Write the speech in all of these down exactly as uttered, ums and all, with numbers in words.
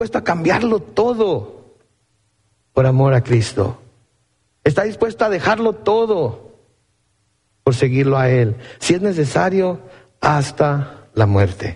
dispuesto a cambiarlo todo por amor a Cristo. Está dispuesto a dejarlo todo por seguirlo a Él, si es necesario, hasta la muerte.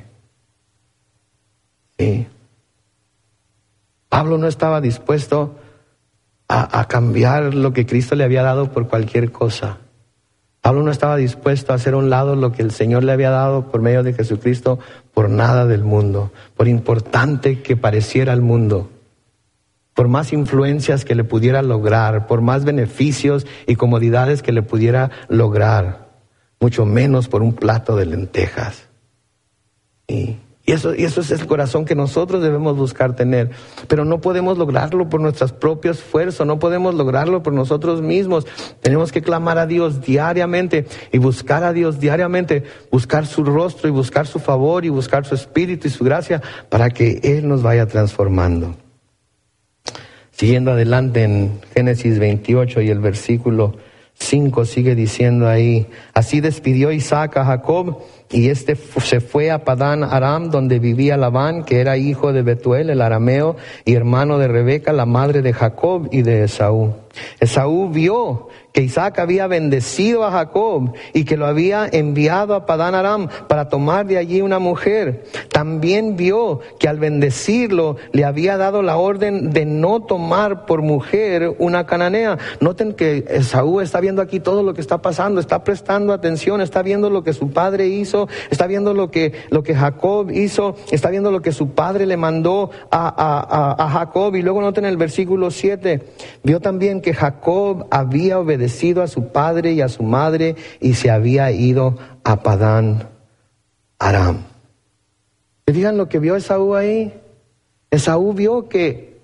Sí. Pablo no estaba dispuesto a, a cambiar lo que Cristo le había dado por cualquier cosa. Pablo no estaba dispuesto a hacer a un lado lo que el Señor le había dado por medio de Jesucristo por nada del mundo, por importante que pareciera el mundo, por más influencias que le pudiera lograr, por más beneficios y comodidades que le pudiera lograr, mucho menos por un plato de lentejas. Y, y, eso, y eso es el corazón que nosotros debemos buscar tener, pero no podemos lograrlo por nuestros propios esfuerzos, no podemos lograrlo por nosotros mismos. Tenemos que clamar a Dios diariamente y buscar a Dios diariamente, buscar su rostro y buscar su favor y buscar su espíritu y su gracia para que Él nos vaya transformando. Siguiendo adelante en Génesis veintiocho y el versículo cinco sigue diciendo ahí: así despidió Isaac a Jacob, y este se fue a Padán Aram, donde vivía Labán, que era hijo de Betuel el arameo y hermano de Rebeca, la madre de Jacob y de Esaú. Esaú vio que Isaac había bendecido a Jacob y que lo había enviado a Padán Aram para tomar de allí una mujer. También vio que al bendecirlo le había dado la orden de no tomar por mujer una cananea. Noten que Esaú está viendo aquí todo lo que está pasando, está prestando atención, está viendo lo que su padre hizo, está viendo lo que, lo que Jacob hizo, está viendo lo que su padre le mandó a, a, a, a Jacob. Y luego noten el versículo siete, vio también que Jacob había obedecido a su padre y a su madre y se había ido a Padán Aram. ¿Se fijan lo que vio Esaú ahí? Esaú vio que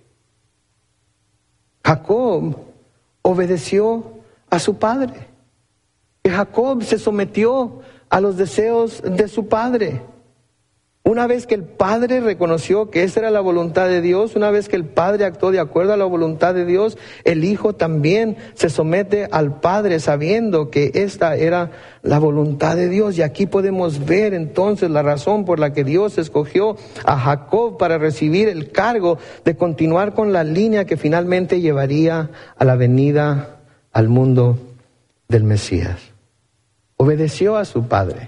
Jacob obedeció a su padre, que Jacob se sometió a los deseos de su padre. Una vez que el padre reconoció que esa era la voluntad de Dios, una vez que el padre actuó de acuerdo a la voluntad de Dios, el hijo también se somete al padre sabiendo que esta era la voluntad de Dios. Y aquí podemos ver entonces la razón por la que Dios escogió a Jacob para recibir el cargo de continuar con la línea que finalmente llevaría a la venida al mundo del Mesías. Obedeció a su padre.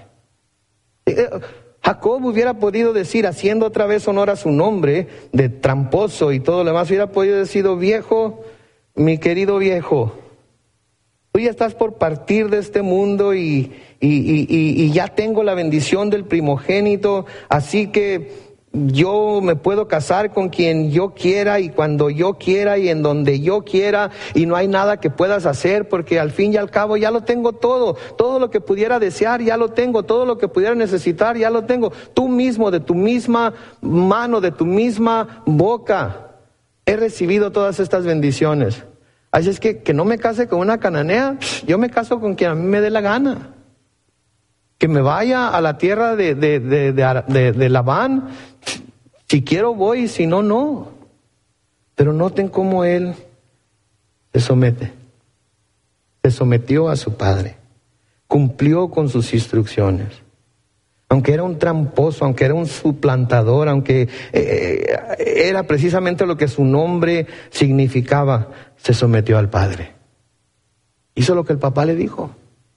Jacob hubiera podido decir, haciendo otra vez honor a su nombre de tramposo y todo lo demás, hubiera podido decir: viejo, mi querido viejo, tú ya estás por partir de este mundo y, y, y, y, y ya tengo la bendición del primogénito, así que yo me puedo casar con quien yo quiera y cuando yo quiera y en donde yo quiera, y no hay nada que puedas hacer porque al fin y al cabo ya lo tengo todo. Todo lo que pudiera desear ya lo tengo, todo lo que pudiera necesitar ya lo tengo. Tú mismo, de tu misma mano, de tu misma boca, he recibido todas estas bendiciones. Así es que que no me case con una cananea, yo me caso con quien a mí me dé la gana. Que me vaya a la tierra de, de, de, de, de, de Labán, si quiero voy, si no, no. Pero noten cómo él se somete. Se sometió a su padre. Cumplió con sus instrucciones. Aunque era un tramposo, aunque era un suplantador, aunque eh, era precisamente lo que su nombre significaba, se sometió al padre. Hizo lo que el papá le dijo.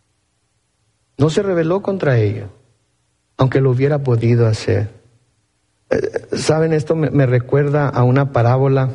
No se rebeló contra ello, aunque lo hubiera podido hacer. Saben, esto me, me recuerda a una parábola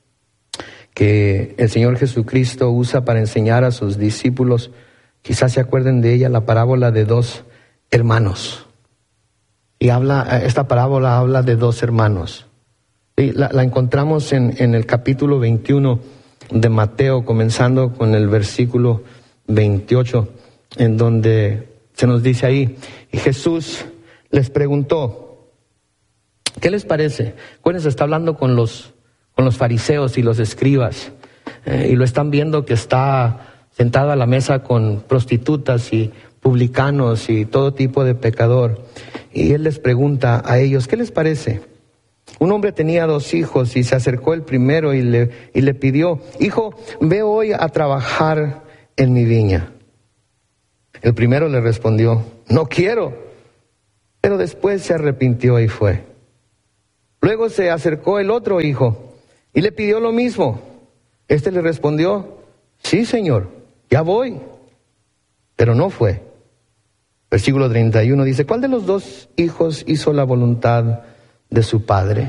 que el Señor Jesucristo usa para enseñar a sus discípulos. Quizás se acuerden de ella, la parábola de dos hermanos. Y habla, esta parábola habla de dos hermanos. Y la, la encontramos en, en el capítulo veintiuno de Mateo, comenzando con el versículo veintiocho, en donde se nos dice ahí: y Jesús les preguntó, ¿qué les parece? Acuérdense, está hablando con los, con los fariseos y los escribas, eh, y lo están viendo que está sentado a la mesa con prostitutas y publicanos y todo tipo de pecador. Y él les pregunta a ellos, ¿qué les parece? Un hombre tenía dos hijos y se acercó el primero y le, y le pidió: hijo, ve hoy a trabajar en mi viña. El primero le respondió: no quiero. Pero después se arrepintió y fue. Luego se acercó el otro hijo y le pidió lo mismo. Este le respondió, sí, señor, ya voy. Pero no fue. Versículo treinta y uno dice, ¿cuál de los dos hijos hizo la voluntad de su padre?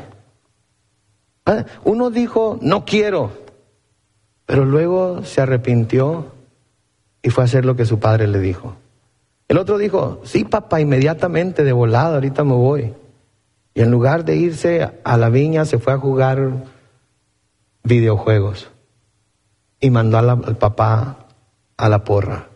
Ah, uno dijo, no quiero, pero luego se arrepintió y fue a hacer lo que su padre le dijo. El otro dijo, sí, papá, inmediatamente, de volada, ahorita me voy. Y en lugar de irse a la viña, se fue a jugar videojuegos. Y mandó a la, al papá a la porra.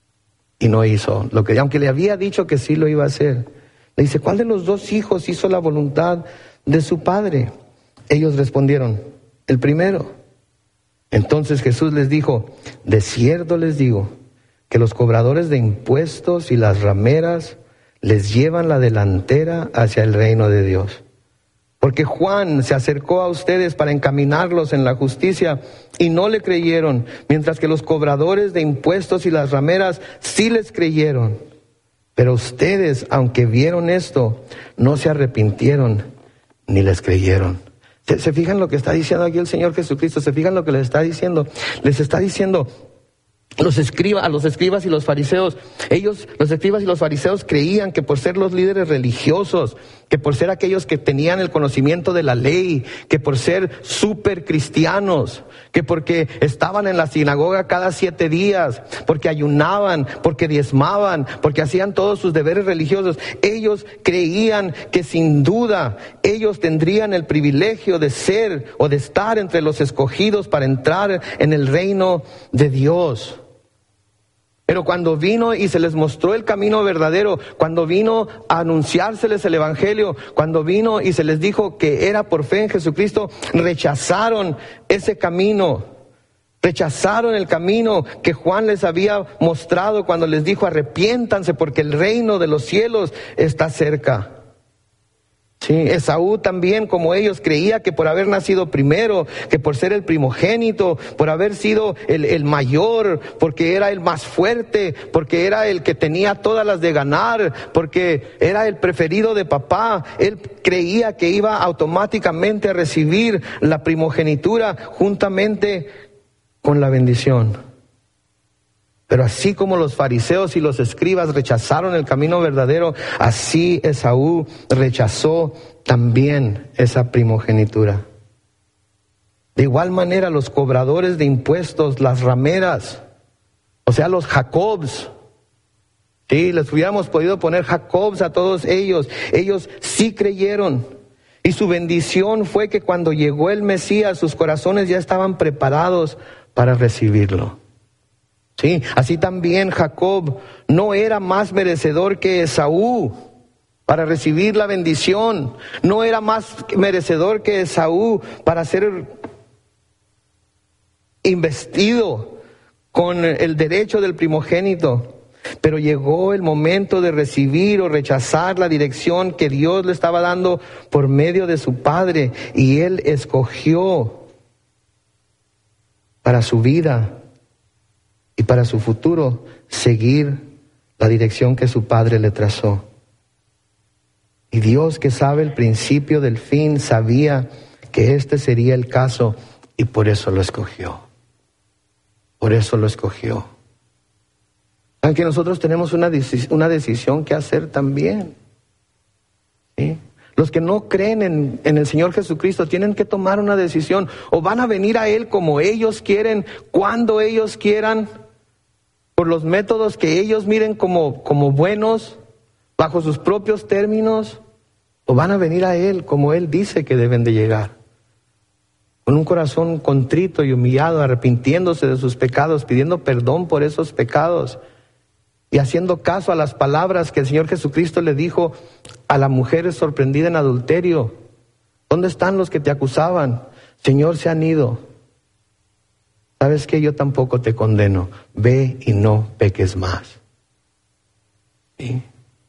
Y no hizo lo que, aunque le había dicho que sí lo iba a hacer. Le dice, ¿cuál de los dos hijos hizo la voluntad de su padre? Ellos respondieron, el primero. Entonces Jesús les dijo, de cierto les digo, que los cobradores de impuestos y las rameras les llevan la delantera hacia el reino de Dios. Porque Juan se acercó a ustedes para encaminarlos en la justicia y no le creyeron, mientras que los cobradores de impuestos y las rameras sí les creyeron. Pero ustedes, aunque vieron esto, no se arrepintieron ni les creyeron. ¿Se, se fijan lo que está diciendo aquí el Señor Jesucristo? ¿Se fijan lo que les está diciendo? Les está diciendo... Los escribas, a los escribas y los fariseos, ellos, los escribas y los fariseos creían que por ser los líderes religiosos, que por ser aquellos que tenían el conocimiento de la ley, que por ser súper cristianos, que porque estaban en la sinagoga cada siete días, porque ayunaban, porque diezmaban, porque hacían todos sus deberes religiosos, ellos creían que sin duda ellos tendrían el privilegio de ser o de estar entre los escogidos para entrar en el reino de Dios. Pero cuando vino y se les mostró el camino verdadero, cuando vino a anunciárseles el evangelio, cuando vino y se les dijo que era por fe en Jesucristo, rechazaron ese camino. Rechazaron el camino que Juan les había mostrado cuando les dijo, arrepiéntanse porque el reino de los cielos está cerca. Sí, Esaú también, como ellos, creía que por haber nacido primero, que por ser el primogénito, por haber sido el, el mayor, porque era el más fuerte, porque era el que tenía todas las de ganar, porque era el preferido de papá, él creía que iba automáticamente a recibir la primogenitura juntamente con la bendición. Pero así como los fariseos y los escribas rechazaron el camino verdadero, así Esaú rechazó también esa primogenitura. De igual manera los cobradores de impuestos, las rameras, o sea los Jacobs, sí, les hubiéramos podido poner Jacobs a todos ellos, ellos sí creyeron. Y su bendición fue que cuando llegó el Mesías, sus corazones ya estaban preparados para recibirlo. Sí, así también Jacob no era más merecedor que Esaú para recibir la bendición. No era más merecedor que Esaú para ser investido con el derecho del primogénito. Pero llegó el momento de recibir o rechazar la dirección que Dios le estaba dando por medio de su padre, y él escogió para su vida y para su futuro seguir la dirección que su padre le trazó. Y Dios, que sabe el principio del fin, sabía que este sería el caso y por eso lo escogió. Por eso lo escogió. Aunque nosotros tenemos una, decis- una decisión que hacer también. ¿Sí? Los que no creen en, en el Señor Jesucristo tienen que tomar una decisión. O van a venir a Él como ellos quieren, cuando ellos quieran, por los métodos que ellos miren como, como buenos, bajo sus propios términos, o van a venir a Él como Él dice que deben de llegar, con un corazón contrito y humillado, arrepintiéndose de sus pecados, pidiendo perdón por esos pecados y haciendo caso a las palabras que el Señor Jesucristo le dijo a la mujer sorprendida en adulterio. ¿Dónde están los que te acusaban? Señor, se han ido. ¿Sabes qué? Yo tampoco te condeno. Ve y no peques más. ¿Sí?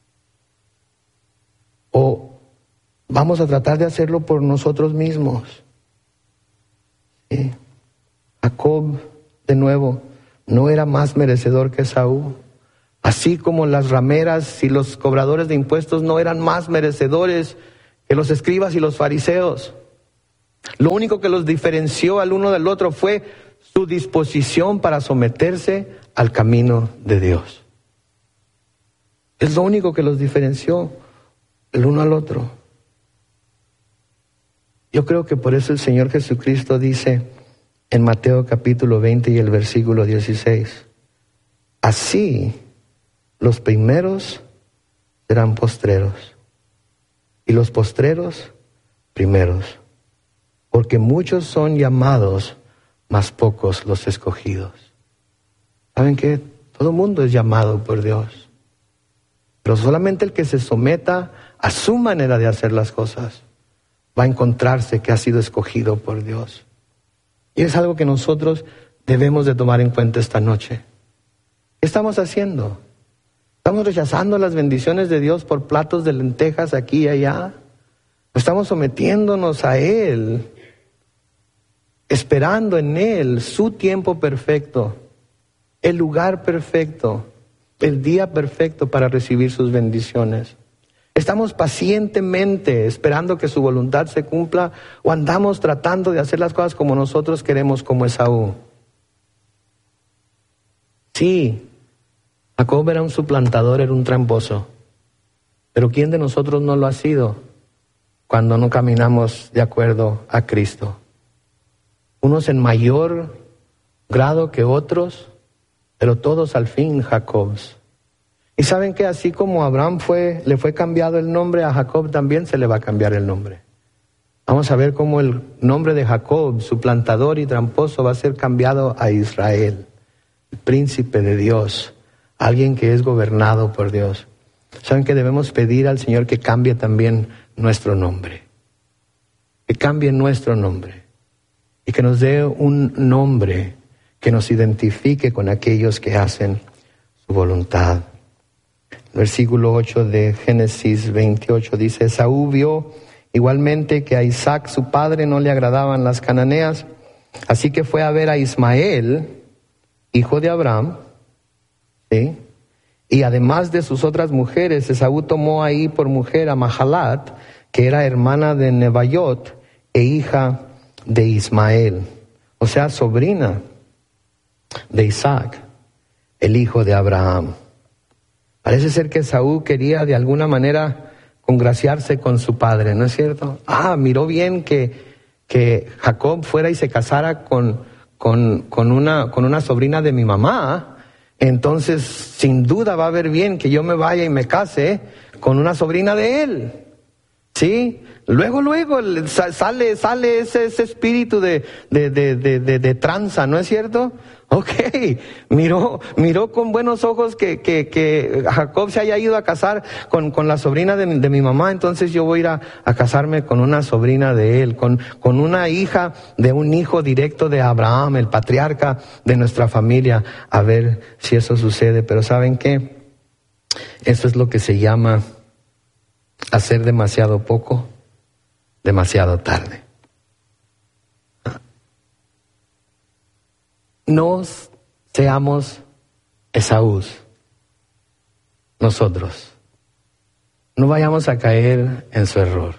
O vamos a tratar de hacerlo por nosotros mismos. ¿Sí? Jacob, de nuevo, no era más merecedor que Esaú. Así como las rameras y los cobradores de impuestos no eran más merecedores que los escribas y los fariseos. Lo único que los diferenció al uno del otro fue su disposición para someterse al camino de Dios. Es lo único que los diferenció el uno al otro. Yo creo que por eso el Señor Jesucristo dice en Mateo capítulo veinte y el versículo dieciséis, así los primeros serán postreros y los postreros primeros, porque muchos son llamados, mas pocos los escogidos. ¿Saben qué? Todo mundo es llamado por Dios, pero solamente el que se someta a su manera de hacer las cosas va a encontrarse que ha sido escogido por Dios. Y es algo que nosotros debemos de tomar en cuenta esta noche. ¿Qué estamos haciendo? ¿Estamos rechazando las bendiciones de Dios por platos de lentejas aquí y allá? ¿O estamos sometiéndonos a Él, esperando en Él su tiempo perfecto, el lugar perfecto, el día perfecto para recibir sus bendiciones? ¿Estamos pacientemente esperando que su voluntad se cumpla o andamos tratando de hacer las cosas como nosotros queremos, como Esaú? Sí, Jacob era un suplantador, era un tramposo, pero ¿quién de nosotros no lo ha sido cuando no caminamos de acuerdo a Cristo? Unos en mayor grado que otros, pero todos al fin Jacobs. Y saben que así como a Abraham fue, le fue cambiado el nombre, a Jacob también se le va a cambiar el nombre. Vamos a ver cómo el nombre de Jacob, suplantador y tramposo, va a ser cambiado a Israel, el príncipe de Dios, alguien que es gobernado por Dios. Saben que debemos pedir al Señor que cambie también nuestro nombre, que cambie nuestro nombre y que nos dé un nombre que nos identifique con aquellos que hacen su voluntad. Versículo ocho de Génesis veintiocho dice, Esaú vio igualmente que a Isaac su padre no le agradaban las cananeas, así que fue a ver a Ismael, hijo de Abraham, ¿sí? Y además de sus otras mujeres, Esaú tomó ahí por mujer a Mahalat, que era hermana de Nebaiot e hija de Ismael, o sea, sobrina de Isaac, el hijo de Abraham. Parece ser que Esaú quería de alguna manera congraciarse con su padre, ¿no es cierto? Ah, miró bien que, que Jacob fuera y se casara con, con, con, una, con una sobrina de mi mamá. Entonces, sin duda va a ver bien que yo me vaya y me case con una sobrina de él. ¿Sí? Luego, luego sale, sale ese, ese espíritu de, de, de, de, de, de tranza, ¿no es cierto? Ok, miró, miró con buenos ojos que, que, que Jacob se haya ido a casar con, con la sobrina de, de mi mamá, entonces yo voy a ir a, a casarme con una sobrina de él, con, con una hija de un hijo directo de Abraham, el patriarca de nuestra familia, a ver si eso sucede. Pero ¿saben qué? Eso es lo que se llama hacer demasiado poco, demasiado tarde. No seamos Esaús, nosotros. No vayamos a caer en su error.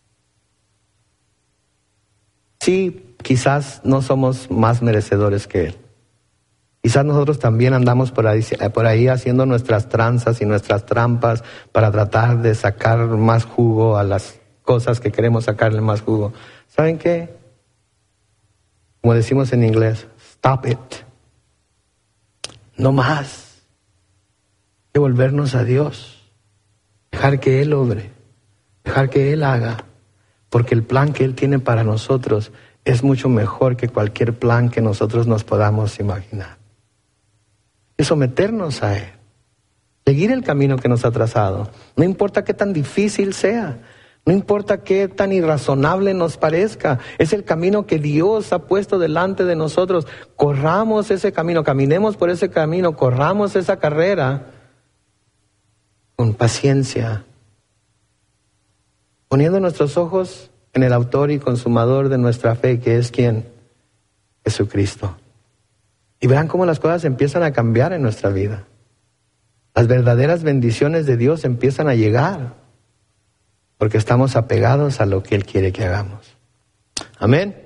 Sí, quizás no somos más merecedores que él. Quizás nosotros también andamos por ahí, por ahí haciendo nuestras tranzas y nuestras trampas para tratar de sacar más jugo a las cosas que queremos sacarle más jugo. ¿Saben qué? Como decimos en inglés, stop it. No más. Hay que volvernos a Dios. Dejar que Él obre. Dejar que Él haga. Porque el plan que Él tiene para nosotros es mucho mejor que cualquier plan que nosotros nos podamos imaginar. Es someternos a Él. Seguir el camino que nos ha trazado. No importa qué tan difícil sea. No importa qué tan irrazonable nos parezca, es el camino que Dios ha puesto delante de nosotros. Corramos ese camino, caminemos por ese camino, corramos esa carrera con paciencia, poniendo nuestros ojos en el autor y consumador de nuestra fe, que es ¿quién? Jesucristo. Y verán cómo las cosas empiezan a cambiar en nuestra vida. Las verdaderas bendiciones de Dios empiezan a llegar. porque estamos apegados a lo que Él quiere que hagamos. Amén.